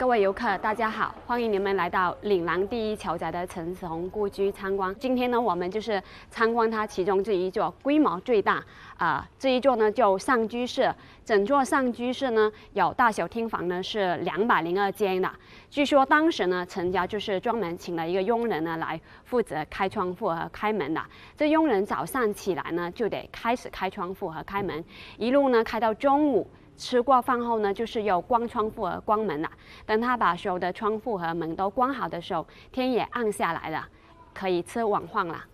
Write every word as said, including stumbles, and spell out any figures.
各位游客，大家好，欢迎你们来到岭南第一豪宅的陈子红故居参观。今天呢，我们就是参观它其中这一座规模最大啊、呃，这一座呢叫上居室。整座上居室呢有大小厅房呢是两百零二间的。据说当时呢，陈家就是专门请了一个佣人呢来负责开窗户和开门的。这佣人早上起来呢就得开始开窗户和开门，一路呢开到中午。吃过饭后呢，就是要关窗户和关门了。等他把所有的窗户和门都关好的时候，天也暗下来了，可以吃晚饭了。